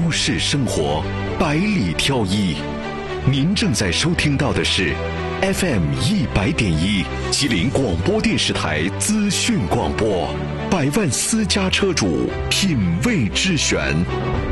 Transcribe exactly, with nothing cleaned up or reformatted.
都市生活百里挑一。您正在收听到的是 F M 一百点一吉林广播电视台资讯广播，百万私家车主品味之选。